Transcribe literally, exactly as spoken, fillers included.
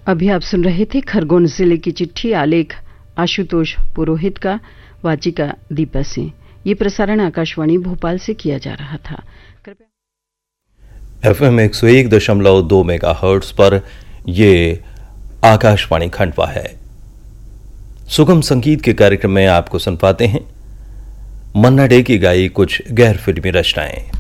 अभी आप सुन रहे थे खरगोन जिले की चिट्ठी, आलेख आशुतोष पुरोहित का, वाचिका दीपा सिंह। ये प्रसारण आकाशवाणी भोपाल से किया जा रहा था। कृपया एफएम एक सौ एक दशमलव दो मेगा हर्ट्ज पर यह आकाशवाणी खंडवा है। सुगम संगीत के कार्यक्रम में आपको सुन पाते हैं मन्ना डे की गाई कुछ गैर फिल्मी रचनाएं।